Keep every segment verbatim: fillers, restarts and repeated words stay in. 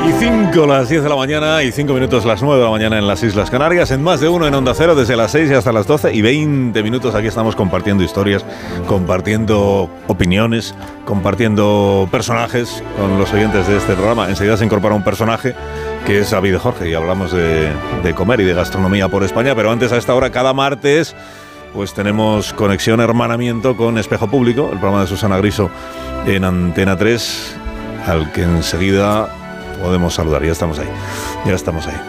Y cinco las diez de la mañana y cinco minutos las nueve de la mañana en las Islas Canarias, en Más de Uno en Onda Cero, desde las seis y hasta las doce y veinte minutos. Aquí estamos compartiendo historias, compartiendo opiniones, compartiendo personajes con los oyentes de este programa. Enseguida se incorpora un personaje que es David Jorge y hablamos de, de comer y de gastronomía por España, pero antes, a esta hora, cada martes, pues tenemos conexión, hermanamiento con Espejo Público, el programa de Susana Griso en Antena tres, al que enseguida podemos saludar. Ya estamos ahí, ya estamos ahí.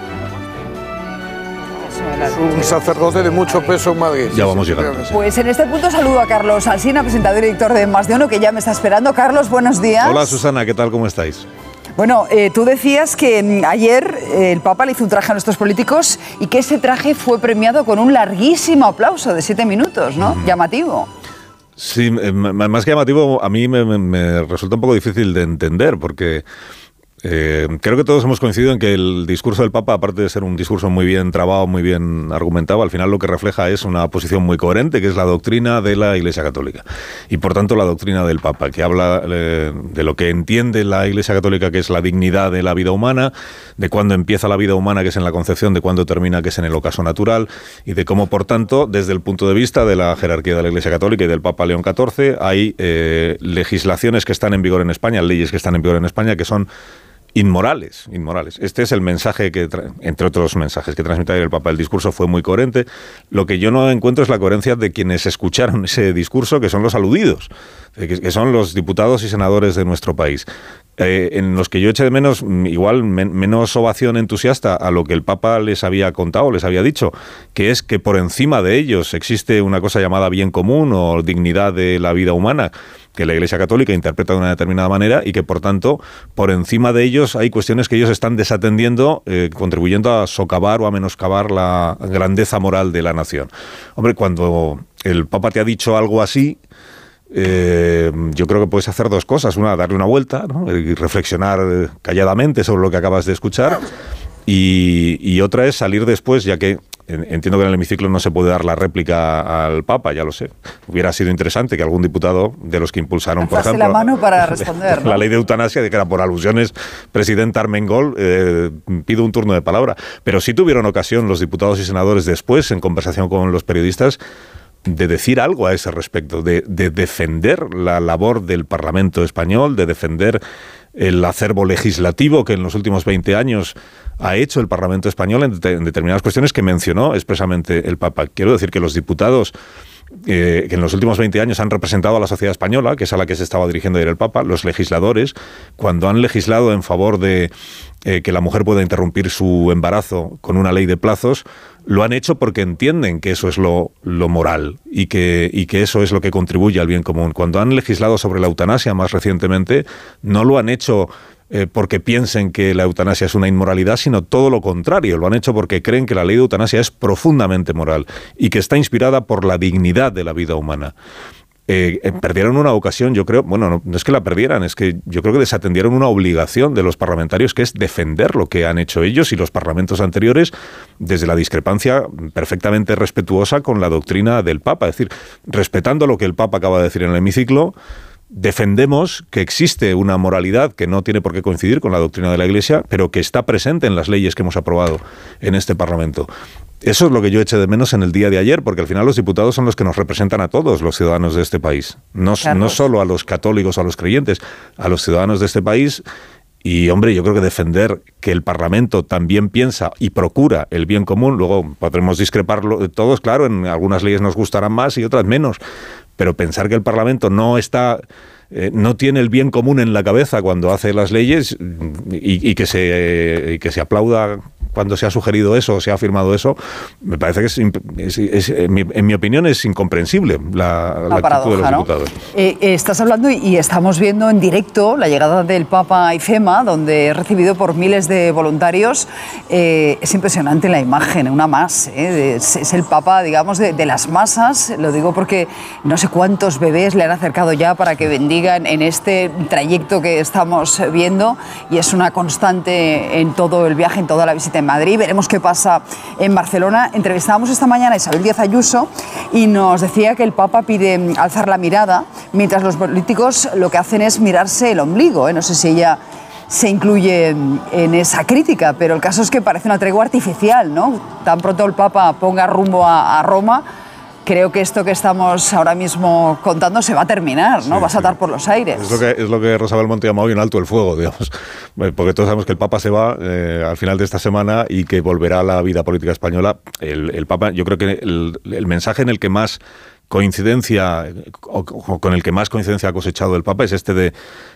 Un sacerdote de mucho peso en Madrid. Ya vamos llegando. Sí. Pues en este punto saludo a Carlos Alsina, presentador y director de Más de Uno, que ya me está esperando. Carlos, buenos días. Hola Susana, ¿qué tal? ¿Cómo estáis? Bueno, eh, tú decías que mm, ayer eh, el Papa le hizo un traje a nuestros políticos y que ese traje fue premiado con un larguísimo aplauso de siete minutos, ¿no? Mm. Llamativo. Sí, eh, más que llamativo, a mí me, me, me resulta un poco difícil de entender, porque Eh, creo que todos hemos coincidido en que el discurso del Papa, aparte de ser un discurso muy bien trabado, muy bien argumentado, al final lo que refleja es una posición muy coherente, que es la doctrina de la Iglesia Católica. Y por tanto la doctrina del Papa, que habla eh, de lo que entiende la Iglesia Católica, que es la dignidad de la vida humana, de cuándo empieza la vida humana, que es en la concepción, de cuándo termina, que es en el ocaso natural, y de cómo, por tanto, desde el punto de vista de la jerarquía de la Iglesia Católica y del Papa León catorce, hay eh, legislaciones que están en vigor en España, leyes que están en vigor en España, que son inmorales, inmorales. Este es el mensaje que, entre otros mensajes, que transmite ayer el Papa. El discurso fue muy coherente. Lo que yo no encuentro es la coherencia de quienes escucharon ese discurso, que son los aludidos, que son los diputados y senadores de nuestro país. Eh, en los que yo eché de menos, igual men- menos ovación entusiasta a lo que el Papa les había contado, les había dicho, que es que por encima de ellos existe una cosa llamada bien común o dignidad de la vida humana, que la Iglesia Católica interpreta de una determinada manera y que, por tanto, por encima de ellos hay cuestiones que ellos están desatendiendo, eh, contribuyendo a socavar o a menoscabar la grandeza moral de la nación. Hombre, cuando el Papa te ha dicho algo así, Eh, yo creo que puedes hacer dos cosas. Una, darle una vuelta, ¿no? Y reflexionar calladamente sobre lo que acabas de escuchar, y, y otra es salir después, ya que entiendo que en el hemiciclo no se puede dar la réplica al Papa, ya lo sé. Hubiera sido interesante que algún diputado de los que impulsaron, por ejemplo, la mano para responder, ¿no? la ley de eutanasia, de que era por alusiones, presidente Armengol, eh, pido un turno de palabra. Pero sí tuvieron ocasión los diputados y senadores después, en conversación con los periodistas, de decir algo a ese respecto, de, de defender la labor del Parlamento español, de defender el acervo legislativo que en los últimos veinte años ha hecho el Parlamento español en, de, en determinadas cuestiones que mencionó expresamente el Papa. Quiero decir que los diputados eh, que en los últimos veinte años han representado a la sociedad española, que es a la que se estaba dirigiendo ayer el Papa, los legisladores, cuando han legislado en favor de eh, que la mujer pueda interrumpir su embarazo con una ley de plazos, lo han hecho porque entienden que eso es lo, lo moral y que, y que eso es lo que contribuye al bien común. Cuando han legislado sobre la eutanasia más recientemente, no lo han hecho eh, porque piensen que la eutanasia es una inmoralidad, sino todo lo contrario. Lo han hecho porque creen que la ley de eutanasia es profundamente moral y que está inspirada por la dignidad de la vida humana. Eh, eh, perdieron una ocasión, yo creo, bueno, no, no es que la perdieran, es que yo creo que desatendieron una obligación de los parlamentarios, que es defender lo que han hecho ellos y los parlamentos anteriores desde la discrepancia perfectamente respetuosa con la doctrina del Papa. Es decir, respetando lo que el Papa acaba de decir en el hemiciclo, defendemos que existe una moralidad que no tiene por qué coincidir con la doctrina de la Iglesia, pero que está presente en las leyes que hemos aprobado en este Parlamento. Eso es lo que yo eché de menos en el día de ayer, porque al final los diputados son los que nos representan a todos los ciudadanos de este país. No, no solo a los católicos o a los creyentes, a los ciudadanos de este país. Y, hombre, yo creo que defender que el Parlamento también piensa y procura el bien común, luego podremos discreparlo de todos, claro, en algunas leyes nos gustarán más y otras menos, pero pensar que el Parlamento no está... Eh, no tiene el bien común en la cabeza cuando hace las leyes y, y, que se, eh, y que se aplauda cuando se ha sugerido eso o se ha afirmado eso, me parece que es, es, es en, mi, en mi opinión es incomprensible la, la paradoja, actitud de los ¿no? diputados. Eh, eh, estás hablando y, y estamos viendo en directo la llegada del Papa a IFEMA, donde es recibido por miles de voluntarios. Eh, es impresionante la imagen, una más. Eh, es, es el Papa, digamos, de, de las masas. Lo digo porque no sé cuántos bebés le han acercado ya para que bendigan en este trayecto que estamos viendo, y es una constante en todo el viaje, en toda la visita en Madrid. Veremos qué pasa en Barcelona. Entrevistábamos esta mañana a Isabel Díaz Ayuso y nos decía que el Papa pide alzar la mirada, mientras los políticos lo que hacen es mirarse el ombligo. ¿eh? No sé si ella se incluye en, en esa crítica, pero el caso es que parece una tregua artificial, ¿no? Tan pronto el Papa ponga rumbo a, a Roma, creo que esto que estamos ahora mismo contando se va a terminar, ¿no? Sí, va a saltar sí. por los aires. Es lo que, es lo que Rosa Belmonte llamó hoy en alto el fuego, digamos. Porque todos sabemos que el Papa se va eh, al final de esta semana y que volverá a la vida política española. El, el Papa, yo creo que el, el mensaje en el que más coincidencia, o, o con el que más coincidencia ha cosechado el Papa es este de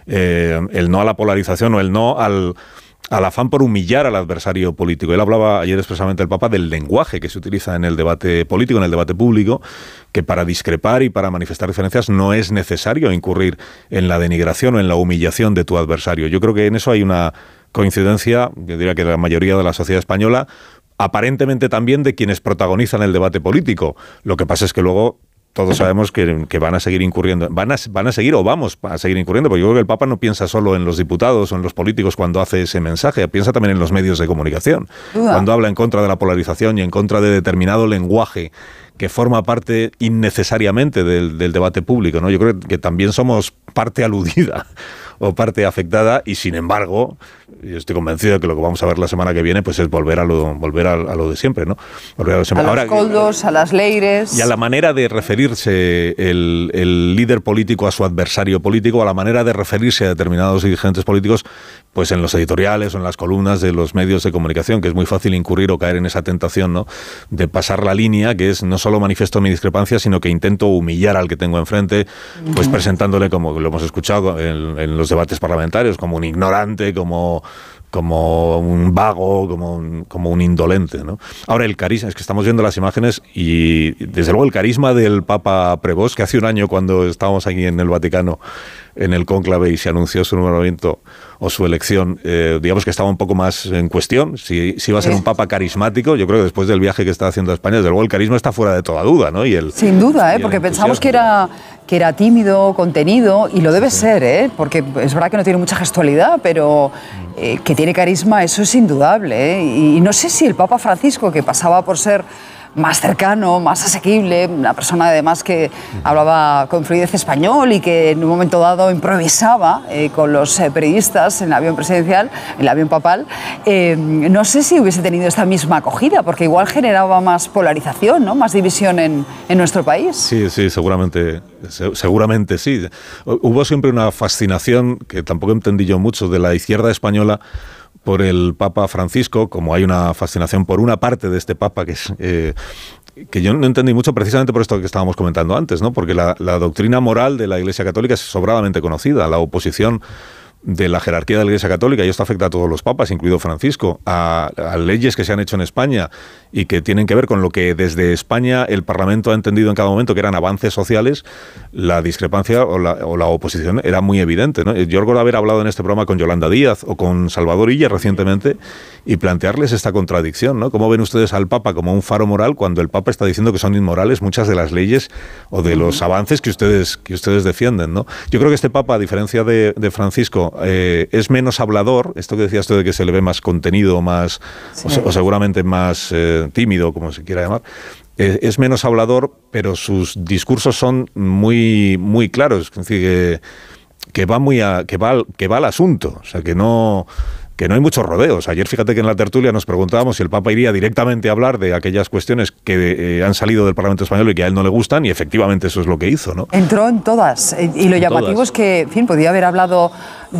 eh, el no a la polarización o el no al... al afán por humillar al adversario político. Él hablaba ayer expresamente el Papa del lenguaje que se utiliza en el debate político, en el debate público, que para discrepar y para manifestar diferencias no es necesario incurrir en la denigración o en la humillación de tu adversario. Yo creo que en eso hay una coincidencia, yo diría que la mayoría de la sociedad española, aparentemente también de quienes protagonizan el debate político. Lo que pasa es que luego todos sabemos que, que van a seguir incurriendo, van a, van a seguir o vamos a seguir incurriendo, porque yo creo que el Papa no piensa solo en los diputados o en los políticos cuando hace ese mensaje, piensa también en los medios de comunicación, Duda. cuando habla en contra de la polarización y en contra de determinado lenguaje que forma parte innecesariamente del, del debate público, ¿no? Yo creo que también somos parte aludida o parte afectada y, sin embargo, yo estoy convencido de que lo que vamos a ver la semana que viene pues es volver a lo, volver a, a lo de siempre, ¿no? Volver a, lo siempre. a los Ahora, coldos, a las leires... Y a la manera de referirse el, el líder político a su adversario político, a la manera de referirse a determinados dirigentes políticos, pues en los editoriales o en las columnas de los medios de comunicación, que es muy fácil incurrir o caer en esa tentación, ¿no? De pasar la línea, que es no solo manifiesto mi discrepancia, sino que intento humillar al que tengo enfrente, pues uh-huh. presentándole, como lo hemos escuchado en, en los debates parlamentarios, como un ignorante, como, como un vago, como un, como un indolente, ¿no? Ahora, el carisma, es que estamos viendo las imágenes y, desde luego, el carisma del Papa Prevost, que hace un año, cuando estábamos aquí en el Vaticano, en el cónclave, y se anunció su nombramiento o su elección, eh, digamos que estaba un poco más en cuestión, si, si iba a ser un papa carismático. Yo creo que después del viaje que está haciendo a España, desde luego el carisma está fuera de toda duda, ¿no? Y el, Sin duda, ¿eh? Porque pensamos que era, que era tímido, contenido, y lo debe sí. ser, ¿eh? Porque es verdad que no tiene mucha gestualidad, pero eh, que tiene carisma, eso es indudable, ¿eh? Y, y no sé si el Papa Francisco, que pasaba por ser más cercano, más asequible, una persona además que hablaba con fluidez español y que en un momento dado improvisaba eh, con los eh, periodistas en el avión presidencial, en el avión papal, eh, no sé si hubiese tenido esta misma acogida, porque igual generaba más polarización, ¿no? Más división en, en nuestro país. Sí, sí, seguramente, seguramente sí. Hubo siempre una fascinación, que tampoco entendí yo mucho, de la izquierda española por el Papa Francisco, como hay una fascinación por una parte de este Papa que es eh, que yo no entendí mucho, precisamente por esto que estábamos comentando antes, ¿no? Porque la, la doctrina moral de la Iglesia Católica es sobradamente conocida, la oposición de la jerarquía de la Iglesia Católica, y esto afecta a todos los papas, incluido Francisco, a, a leyes que se han hecho en España y que tienen que ver con lo que desde España el Parlamento ha entendido en cada momento que eran avances sociales. La discrepancia o la, o la oposición era muy evidente, ¿no? Yo recuerdo haber hablado en este programa con Yolanda Díaz o con Salvador Illa recientemente y plantearles esta contradicción, ¿no? ¿Cómo ven ustedes al Papa como un faro moral cuando el Papa está diciendo que son inmorales muchas de las leyes o de los avances que ustedes, que ustedes defienden, ¿no? Yo creo que este Papa, a diferencia de, de Francisco, Eh, es menos hablador, esto que decías tú de que se le ve más contenido, más sí. o, o seguramente más eh, tímido, como se quiera llamar, eh, es menos hablador, pero sus discursos son muy, muy claros, es decir, que, que va muy a, que va, que va al asunto, o sea, que no... que no hay muchos rodeos. Ayer, fíjate que en la tertulia nos preguntábamos si el Papa iría directamente a hablar de aquellas cuestiones que eh, han salido del Parlamento Español y que a él no le gustan, y efectivamente eso es lo que hizo, ¿no? Entró en todas. Y lo en llamativo todas. Es que, en fin, podía haber hablado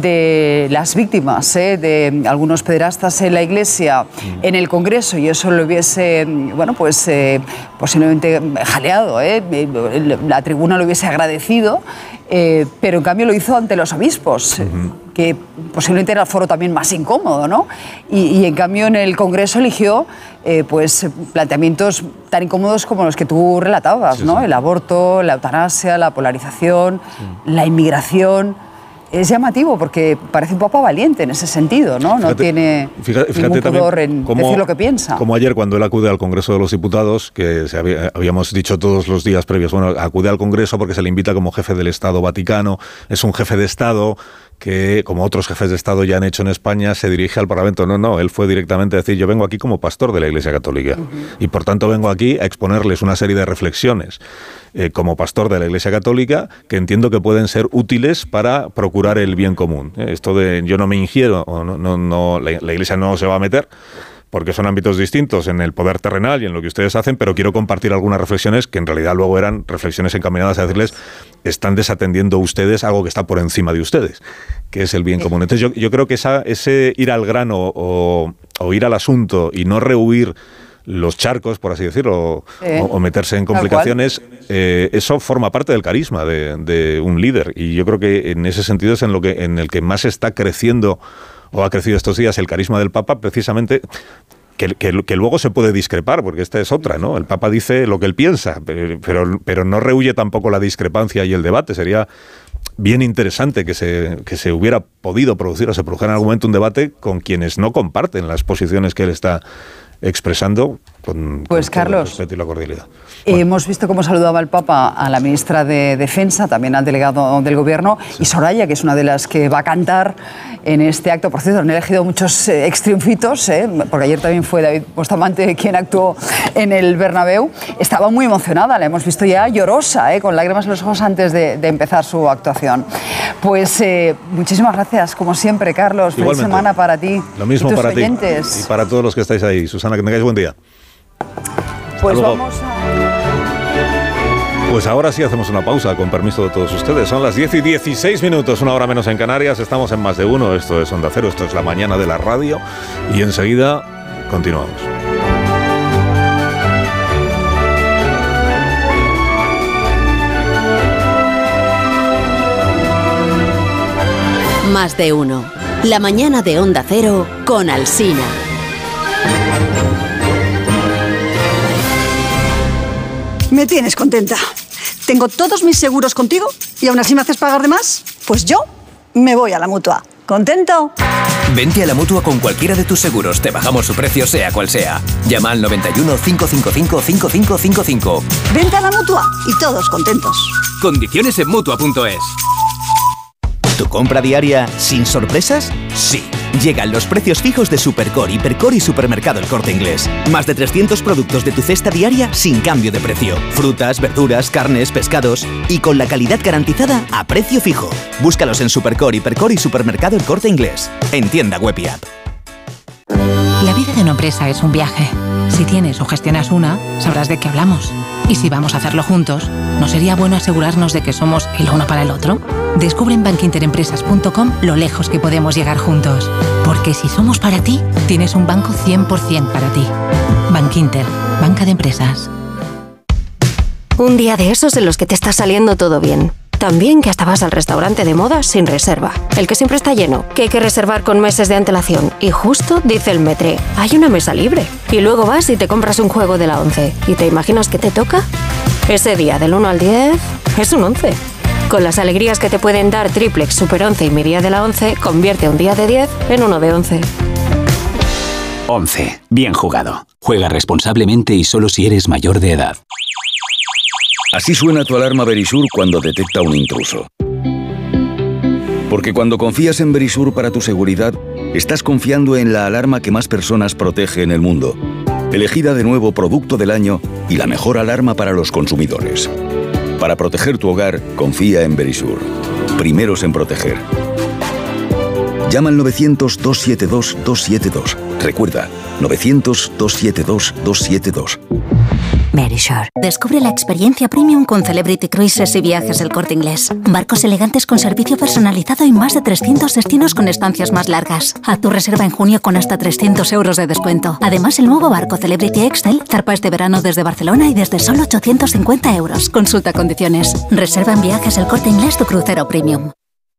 de las víctimas, ¿eh? de algunos pederastas en la Iglesia, mm. en el Congreso, y eso lo hubiese, bueno, pues eh, posiblemente jaleado, ¿eh? La tribuna lo hubiese agradecido, eh, pero en cambio lo hizo ante los obispos, mm-hmm. que posiblemente era el foro también más incómodo, ¿no? Y, y en cambio en el Congreso eligió eh, pues planteamientos tan incómodos como los que tú relatabas, sí, ¿no? Sí. El aborto, la eutanasia, la polarización, sí. la inmigración. Es llamativo porque parece un papa valiente en ese sentido, ¿no? No fíjate, tiene fíjate, fíjate ningún pudor en como, decir lo que piensa. Como ayer cuando él acude al Congreso de los Diputados, que se había, habíamos dicho todos los días previos, bueno, acude al Congreso porque se le invita como jefe del Estado Vaticano, es un jefe de Estado que, como otros jefes de Estado ya han hecho en España, se dirige al Parlamento. No, no, él fue directamente a decir, yo vengo aquí como pastor de la Iglesia Católica uh-huh. y por tanto vengo aquí a exponerles una serie de reflexiones eh, como pastor de la Iglesia Católica que entiendo que pueden ser útiles para procurar el bien común. Eh, esto de yo no me ingiero, o no, no, no, la, la Iglesia no se va a meter, porque son ámbitos distintos en el poder terrenal y en lo que ustedes hacen, pero quiero compartir algunas reflexiones que en realidad luego eran reflexiones encaminadas a decirles, están desatendiendo ustedes algo que está por encima de ustedes, que es el bien común. Entonces yo, yo creo que esa, ese ir al grano o, o ir al asunto y no rehuir los charcos, por así decirlo, sí. o, o meterse en complicaciones, eh, eso forma parte del carisma de, de un líder. Y yo creo que en ese sentido es en, lo que, en el que más está creciendo o ha crecido estos días el carisma del Papa, precisamente que, que, que luego se puede discrepar, porque esta es otra, ¿no? El Papa dice lo que él piensa, pero, pero no rehúye tampoco la discrepancia y el debate. Sería bien interesante que se, que se hubiera podido producir o se produjera en algún momento un debate con quienes no comparten las posiciones que él está expresando con, pues con Carlos, el respeto y la cordialidad. Eh, bueno. Hemos visto cómo saludaba el Papa a la ministra de Defensa, también al delegado del Gobierno, sí. y Soraya, que es una de las que va a cantar en este acto. Por cierto, han elegido muchos eh, extriunfitos, eh, porque ayer también fue David Bustamante quien actuó en el Bernabéu. Estaba muy emocionada, la hemos visto ya llorosa, eh, con lágrimas en los ojos antes de, de empezar su actuación. Pues eh, muchísimas gracias, como siempre, Carlos. Igualmente. Feliz semana para ti. Lo mismo y tus para oyentes. ti y para todos los que estáis ahí. Susana, que tengáis buen día. Pues vamos a... Pues ahora sí hacemos una pausa, con permiso de todos ustedes. Son las diez y dieciséis minutos, una hora menos en Canarias. Estamos en Más de Uno, esto es Onda Cero, esto es la mañana de la radio. Y enseguida continuamos. Más de Uno, la mañana de Onda Cero con Alsina. Me tienes contenta. Tengo todos mis seguros contigo y aún así me haces pagar de más. Pues yo me voy a la Mutua. ¿Contento? Vente a la Mutua con cualquiera de tus seguros. Te bajamos su precio sea cual sea. Llama al noventa y uno, cinco cinco cinco, cinco cinco cinco cinco. Vente a la Mutua y todos contentos. Condiciones en Mutua punto es. ¿Tu compra diaria sin sorpresas? Sí. Llegan los precios fijos de Supercore, Hipercore y Supermercado El Corte Inglés. Más de trescientos productos de tu cesta diaria sin cambio de precio. Frutas, verduras, carnes, pescados y con la calidad garantizada a precio fijo. Búscalos en Supercore, Hipercore y Supermercado El Corte Inglés. En tienda web y app. La vida de una empresa es un viaje. Si tienes o gestionas una, sabrás de qué hablamos. Y si vamos a hacerlo juntos, ¿no sería bueno asegurarnos de que somos el uno para el otro? Descubre en bankinterempresas punto com lo lejos que podemos llegar juntos. Porque si somos para ti, tienes un banco cien por ciento para ti. Bankinter, banca de empresas. Un día de esos en los que te está saliendo todo bien. También que hasta vas al restaurante de moda sin reserva. El que siempre está lleno, que hay que reservar con meses de antelación. Y justo dice el Metre, hay una mesa libre. Y luego vas y te compras un juego de la once. ¿Y te imaginas que te toca? Ese día del uno al diez es un once. Con las alegrías que te pueden dar Triplex, Super once y mi día de la once, convierte un día de diez en uno de once. once. Bien jugado. Juega responsablemente y solo si eres mayor de edad. Así suena tu alarma Verisur cuando detecta un intruso. Porque cuando confías en Verisur para tu seguridad, estás confiando en la alarma que más personas protege en el mundo. Elegida de nuevo Producto del Año y la mejor alarma para los consumidores. Para proteger tu hogar, confía en Verisur. Primeros en proteger. Llama al novecientos, dos siete dos, dos siete dos. Recuerda, novecientos, dos siete dos, dos siete dos. Verisure. Descubre la experiencia premium con Celebrity Cruises y Viajes El Corte Inglés. Barcos elegantes con servicio personalizado y más de trescientos destinos con estancias más largas. Haz tu reserva en junio con hasta trescientos euros de descuento. Además, el nuevo barco Celebrity Excel zarpa este verano desde Barcelona y desde solo ochocientos cincuenta euros. Consulta condiciones. Reserva en Viajes El Corte Inglés tu crucero premium.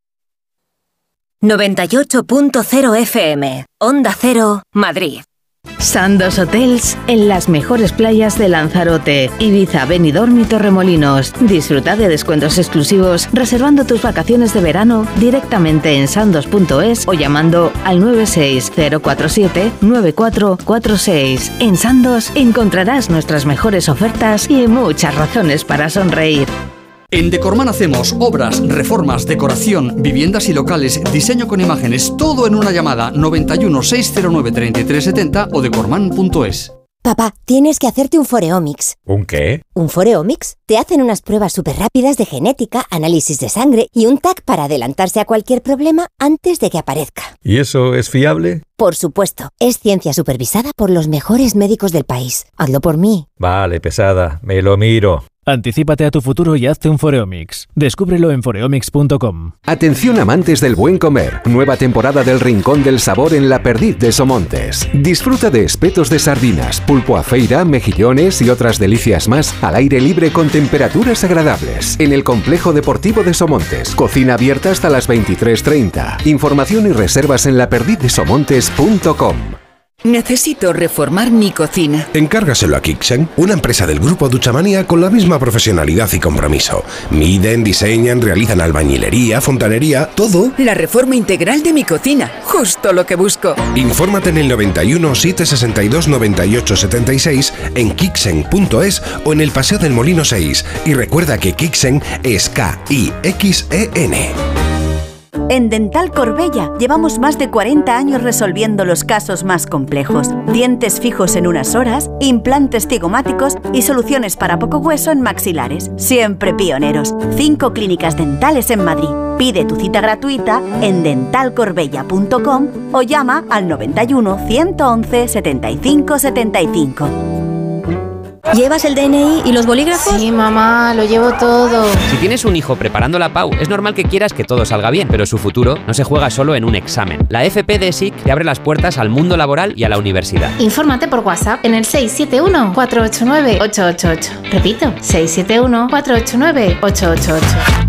noventa y ocho punto cero F M. Onda Cero, Madrid. Sandos Hotels en las mejores playas de Lanzarote, Ibiza, Benidorm y Torremolinos. Disfruta de descuentos exclusivos reservando tus vacaciones de verano directamente en sandos punto es o llamando al nueve seis cero cuatro siete nueve cuatro cuatro seis. En Sandos encontrarás nuestras mejores ofertas y muchas razones para sonreír. En Decorman hacemos obras, reformas, decoración, viviendas y locales, diseño con imágenes, todo en una llamada noventa y uno, seiscientos nueve, treinta y tres setenta o decorman punto es. Papá, tienes que hacerte un Foreomics. ¿Un qué? ¿Un Foreomics? Te hacen unas pruebas súper rápidas de genética, análisis de sangre y un T A C para adelantarse a cualquier problema antes de que aparezca. ¿Y eso es fiable? Por supuesto, es ciencia supervisada por los mejores médicos del país. Hazlo por mí. Vale, pesada, me lo miro. Anticípate a tu futuro y hazte un Foreomics. Descúbrelo en foreomics punto com. Atención amantes del buen comer. Nueva temporada del Rincón del Sabor en La Perdiz de Somontes. Disfruta de espetos de sardinas, pulpo a feira, mejillones y otras delicias más al aire libre con temperaturas agradables. En el Complejo Deportivo de Somontes. Cocina abierta hasta las veintitrés treinta. Información y reservas en la perdiz de somontes punto com. Necesito reformar mi cocina. Encárgaselo a Kixen, una empresa del grupo Duchamania con la misma profesionalidad y compromiso. Miden, diseñan, realizan albañilería, fontanería, todo. La reforma integral de mi cocina, justo lo que busco. Infórmate en el noventa y uno, setecientos sesenta y dos, noventa y ocho setenta y seis, en kixen punto es o en el Paseo del Molino seis. Y recuerda que Kixen es K I X E N. En Dental Corbella llevamos más de cuarenta años resolviendo los casos más complejos. Dientes fijos en unas horas, implantes cigomáticos y soluciones para poco hueso en maxilares. Siempre pioneros. Cinco clínicas dentales en Madrid. Pide tu cita gratuita en dental corbella punto com o llama al noventa y uno, ciento once, setenta y cinco setenta y cinco. ¿Llevas el D N I y los bolígrafos? Sí, mamá, lo llevo todo. Si tienes un hijo preparando la P A U, es normal que quieras que todo salga bien, pero su futuro no se juega solo en un examen. La F P de S I C te abre las puertas al mundo laboral y a la universidad. Infórmate por WhatsApp en el seis siete uno, cuatro ocho nueve, ocho ocho ocho. Repito, seis siete uno, cuatro ocho nueve, ocho ocho ocho.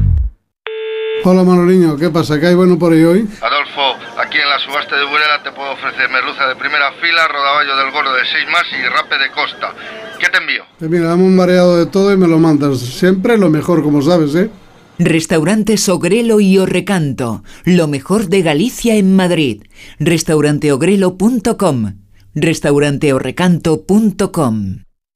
Hola Manoliño, ¿qué pasa? ¿Qué hay bueno por ahí hoy? Adolfo, aquí en la subasta de Burela te puedo ofrecer merluza de primera fila, rodaballo del gordo de seis más y rape de costa. ¿Qué te envío? Pues mira, dame un mareado de todo y me lo mandas. Siempre lo mejor, como sabes, ¿eh? Restaurantes Ogrelo y Orrecanto, lo mejor de Galicia en Madrid. restaurante ogrelo punto com, restaurante orrecanto punto com.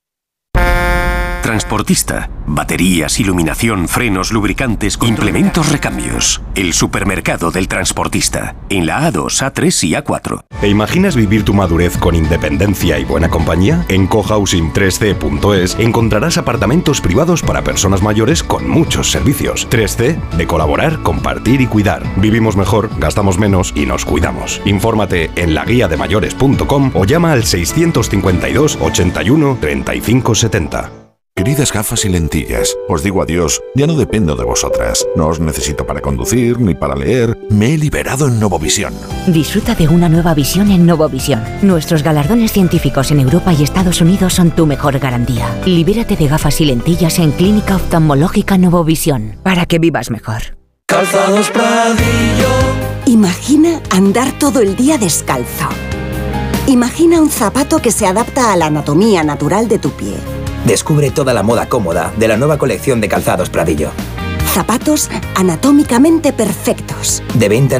Transportista, baterías, iluminación, frenos, lubricantes, implementos, recambios. El supermercado del transportista. En la A dos, A tres y A cuatro. ¿Te imaginas vivir tu madurez con independencia y buena compañía? En cohousing tres c punto es encontrarás apartamentos privados para personas mayores con muchos servicios. tres c, de colaborar, compartir y cuidar. Vivimos mejor, gastamos menos y nos cuidamos. Infórmate en la guía de mayores punto com o llama al seiscientos cincuenta y dos, ochenta y uno, treinta y cinco setenta. Queridas gafas y lentillas, os digo adiós, ya no dependo de vosotras. No os necesito para conducir ni para leer. Me he liberado en Novovisión. Disfruta de una nueva visión en Novovisión. Nuestros galardones científicos en Europa y Estados Unidos son tu mejor garantía. Libérate de gafas y lentillas en Clínica Oftalmológica Novovisión, para que vivas mejor. Calzados Pradillo. Imagina andar todo el día descalzo. Imagina un zapato que se adapta a la anatomía natural de tu pie. Descubre toda la moda cómoda de la nueva colección de Calzados Pradillo. Zapatos anatómicamente perfectos. De venta